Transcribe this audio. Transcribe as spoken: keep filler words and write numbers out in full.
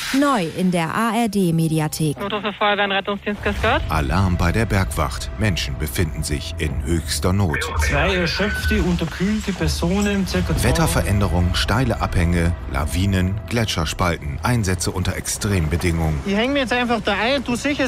Neu in der A R D-Mediathek. Notruf für Feuerwehr und Rettungsdienst, grüß Gott. Alarm bei der Bergwacht. Menschen befinden sich in höchster Not. Zwei erschöpfte, unterkühlte Personen, circa Wetterveränderung, steile Abhänge, Lawinen, Gletscherspalten, Einsätze unter Extrembedingungen. Ich hänge mir jetzt einfach da ein, du sicherst